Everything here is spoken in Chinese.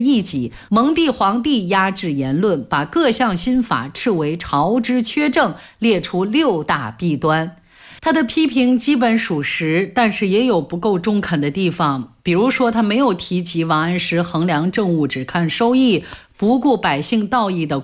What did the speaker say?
异己，蒙蔽皇帝，压制言论，把各项新法斥为朝之缺政，列出6大弊端。他的批评基本属实，但是也有不够中肯的地方。比如说，他没有提及王安石衡量政务只看收益，不顾百姓道义的